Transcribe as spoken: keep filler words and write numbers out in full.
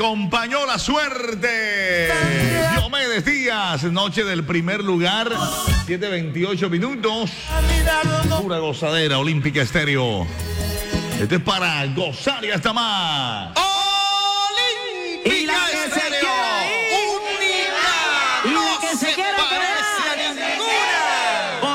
acompañó la suerte. Diomedes Díaz, noche del primer lugar, siete veintiocho minutos. Pura gozadera, Olímpica Estéreo. Este es para gozar y hasta más. Olímpica Estéreo.